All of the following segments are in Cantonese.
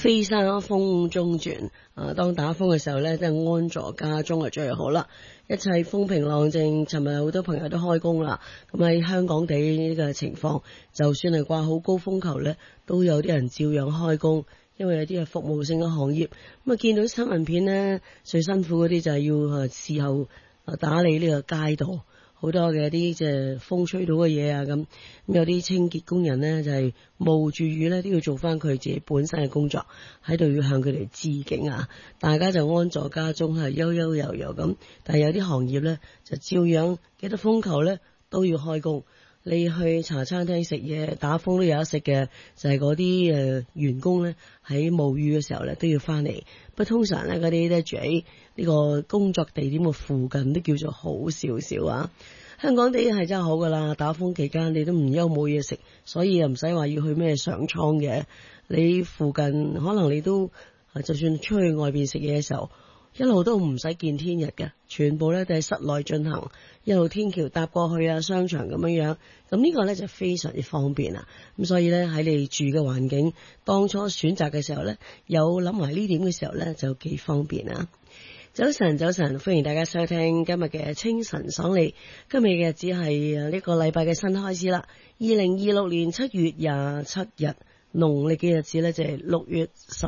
飛沙風中轉，當打風嘅時候咧，即係安坐家中係最好啦。一切風平浪靜，尋日好多朋友都開工啦。咁喺香港地呢個情況，就算係掛好高風球咧，都有啲人照樣開工，因為有啲係服務性嘅行業。咁啊，見到新聞片咧，最辛苦嗰啲就係要事後打理呢個街道。好多嘅啲即係風吹到嘅嘢啊，咁有啲清潔工人呢，就係冒住雨呢，都要做翻佢自己本身嘅工作，喺度要向佢哋致敬啊！大家就安坐家中係悠悠悠悠咁，但係有啲行業呢，就照樣幾多風球呢，都要開工。你去茶餐廳食嘢，打風都有得食嘅，就係嗰啲員工呢，喺冒雨嘅時候呢，都要翻嚟。不過通常呢，嗰啲呢，住喺呢個工作地點嘅附近都叫做好少少啊。香港地係真係好噶啦，打風期間你都唔憂冇嘢食，所以又唔使話要去咩上倉嘅。你附近可能你都就算出去外邊食嘢嘅時候，一路都唔使見天日嘅，全部咧都喺室內進行，一路天橋搭過去啊，商場咁樣樣，咁呢個咧就非常之方便啦。咁所以咧喺你住嘅環境，當初選擇嘅時候咧，有諗埋呢點嘅時候咧，就幾方便啊。早晨，早晨，歡迎大家收聽今日嘅清晨爽利。今日嘅日子係呢個禮拜嘅新開始啦，2026年7月27日，農曆嘅日子咧就係6月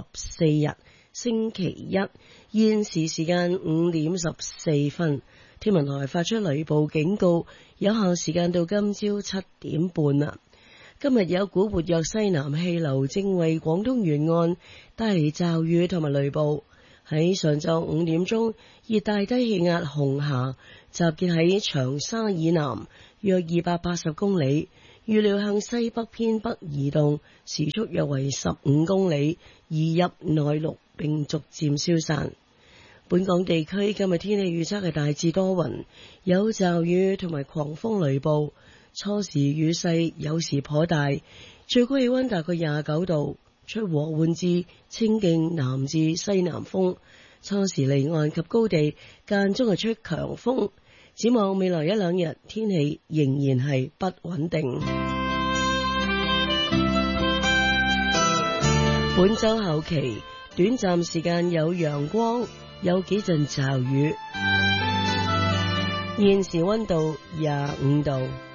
14日。星期一，現時時間5點14分，天文台發出雷暴警告，有效時間到今朝7點半啦。今日有股活躍西南氣流正為廣東沿岸帶嚟驟雨同埋雷暴。喺上晝5點鐘，熱帶低氣壓紅霞集結喺長沙以南約280公里，預料向西北偏北移動，時速約為15公里，移入內陸並逐漸消散。本港地區今日天氣預測係大致多雲，有驟雨同埋狂風雷暴，初時雨勢有時頗大，最高氣溫大概29度，吹和緩至清勁南至西南風，初時離岸及高地間中係吹強風。展望未來一兩日天氣仍然係不穩定。本周後期短暫時間有陽光，有幾陣驟雨。現時溫度25度。